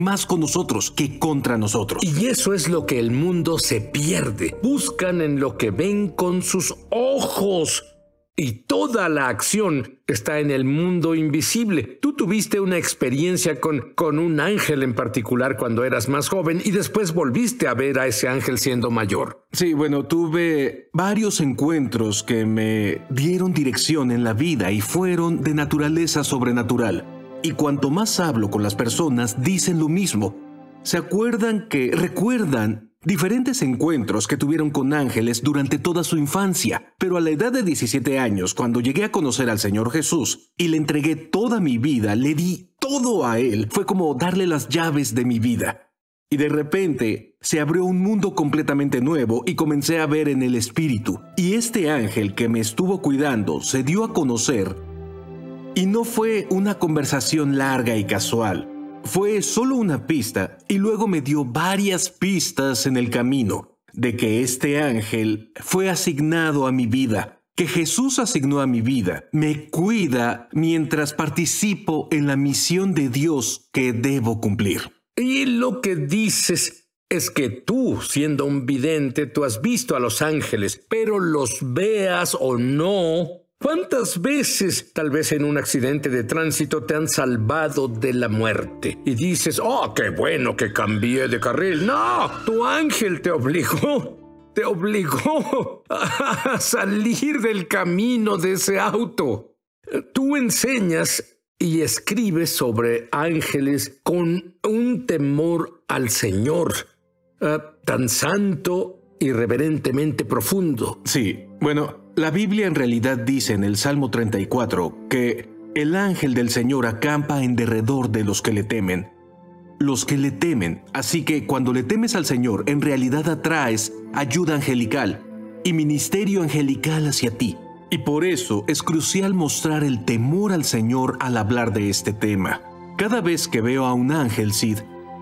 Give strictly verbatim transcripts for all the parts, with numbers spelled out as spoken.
más con nosotros que contra nosotros. Y eso es lo que el mundo se pierde. Buscan en lo que ven con sus ojos. Y toda la acción está en el mundo invisible. Tú tuviste una experiencia con, con un ángel en particular cuando eras más joven y después volviste a ver a ese ángel siendo mayor. Sí, bueno, tuve varios encuentros que me dieron dirección en la vida y fueron de naturaleza sobrenatural. Y cuanto más hablo con las personas, dicen lo mismo. Se acuerdan que recuerdan diferentes encuentros que tuvieron con ángeles durante toda su infancia, pero a la edad de diecisiete años, cuando llegué a conocer al Señor Jesús y le entregué toda mi vida, le di todo a Él, fue como darle las llaves de mi vida. Y de repente se abrió un mundo completamente nuevo y comencé a ver en el Espíritu. Y este ángel que me estuvo cuidando se dio a conocer. Y no fue una conversación larga y casual. Fue solo una pista y luego me dio varias pistas en el camino de que este ángel fue asignado a mi vida, que Jesús asignó a mi vida, me cuida mientras participo en la misión de Dios que debo cumplir. Y lo que dices es que tú, siendo un vidente, tú has visto a los ángeles, pero los veas o no, ¿cuántas veces, tal vez en un accidente de tránsito, te han salvado de la muerte? Y dices, oh, qué bueno que cambié de carril. No, tu ángel te obligó, te obligó a salir del camino de ese auto. Tú enseñas y escribes sobre ángeles con un temor al Señor, uh, tan santo y reverentemente profundo. Sí, bueno, la Biblia en realidad dice en el Salmo treinta y cuatro que el ángel del Señor acampa en derredor de los que le temen. Los que le temen. Así que cuando le temes al Señor, en realidad atraes ayuda angelical y ministerio angelical hacia ti. Y por eso es crucial mostrar el temor al Señor al hablar de este tema. Cada vez que veo a un ángel, Sid,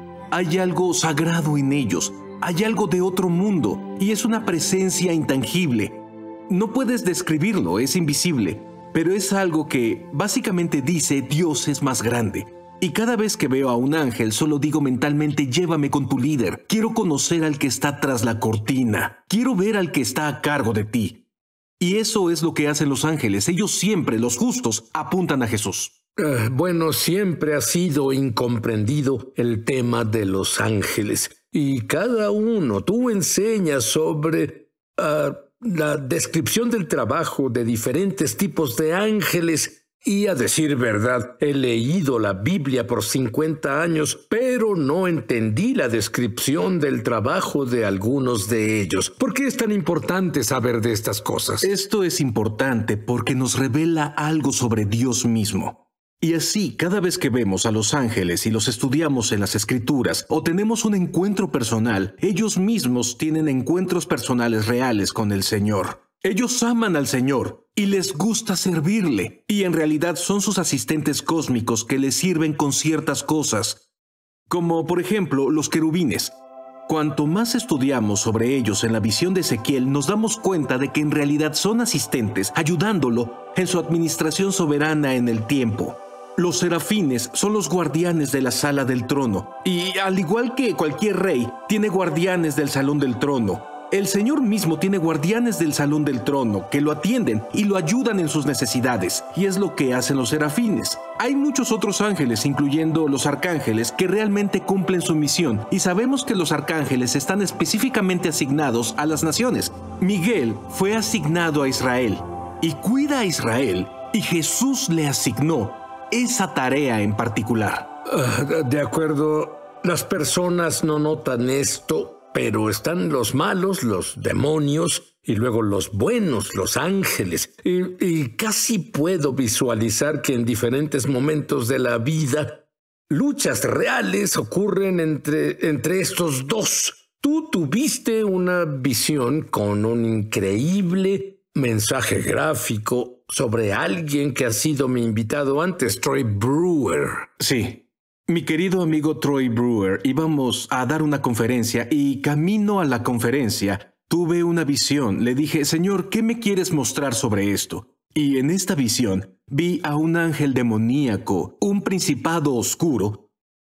hay algo sagrado en ellos, hay algo de otro mundo y es una presencia intangible. No puedes describirlo, es invisible, pero es algo que básicamente dice Dios es más grande. Y cada vez que veo a un ángel solo digo mentalmente llévame con tu líder. Quiero conocer al que está tras la cortina. Quiero ver al que está a cargo de ti. Y eso es lo que hacen los ángeles. Ellos siempre, los justos, apuntan a Jesús. Uh, bueno, siempre ha sido incomprendido el tema de los ángeles. Y cada uno, tú enseñas sobre uh, la descripción del trabajo de diferentes tipos de ángeles. Y a decir verdad, he leído la Biblia por cincuenta años, pero no entendí la descripción del trabajo de algunos de ellos. ¿Por qué es tan importante saber de estas cosas? Esto es importante porque nos revela algo sobre Dios mismo. Y así, cada vez que vemos a los ángeles y los estudiamos en las Escrituras o tenemos un encuentro personal, ellos mismos tienen encuentros personales reales con el Señor. Ellos aman al Señor y les gusta servirle, y en realidad son sus asistentes cósmicos que les sirven con ciertas cosas, como por ejemplo los querubines. Cuanto más estudiamos sobre ellos en la visión de Ezequiel, nos damos cuenta de que en realidad son asistentes, ayudándolo en su administración soberana en el tiempo. Los serafines son los guardianes de la sala del trono, y al igual que cualquier rey, tiene guardianes del salón del trono. El Señor mismo tiene guardianes del salón del trono que lo atienden y lo ayudan en sus necesidades, y es lo que hacen los serafines. Hay muchos otros ángeles, incluyendo los arcángeles, que realmente cumplen su misión, y sabemos que los arcángeles están específicamente asignados a las naciones. Miguel fue asignado a Israel, y cuida a Israel, y Jesús le asignó esa tarea en particular. Uh, de acuerdo, las personas no notan esto, pero están los malos, los demonios, y luego los buenos, los ángeles. Y, y casi puedo visualizar que en diferentes momentos de la vida, luchas reales ocurren entre, entre estos dos. Tú tuviste una visión con un increíble mensaje gráfico sobre alguien que ha sido mi invitado antes, Troy Brewer. Sí. Mi querido amigo Troy Brewer, íbamos a dar una conferencia y camino a la conferencia tuve una visión. Le dije, Señor, ¿qué me quieres mostrar sobre esto? Y en esta visión vi a un ángel demoníaco, un principado oscuro,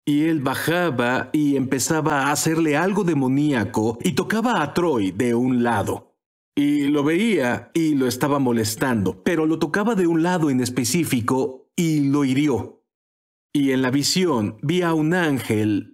Y él bajaba y empezaba a hacerle algo demoníaco y tocaba a Troy de un lado. Y lo veía y lo estaba molestando, pero lo tocaba de un lado en específico y lo hirió. Y en la visión vi a un ángel